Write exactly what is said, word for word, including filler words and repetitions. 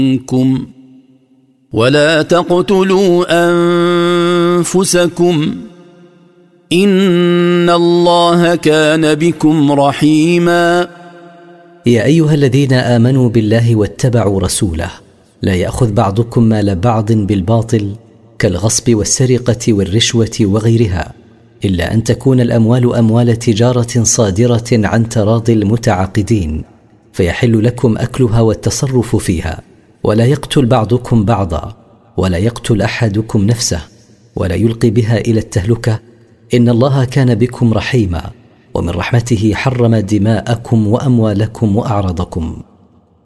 منكم ولا تقتلوا أنفسكم إن الله كان بكم رحيما. يا أيها الذين آمنوا بالله واتبعوا رسوله لا يأخذ بعضكم مال بعض بالباطل كالغصب والسرقة والرشوة وغيرها، إلا أن تكون الأموال أموال تجارة صادرة عن تراضي المتعاقدين، فيحل لكم أكلها والتصرف فيها. ولا يقتل بعضكم بعضا، ولا يقتل أحدكم نفسه، ولا يلقي بها إلى التهلكة، إن الله كان بكم رحيما، ومن رحمته حرم دماءكم وأموالكم وأعراضكم.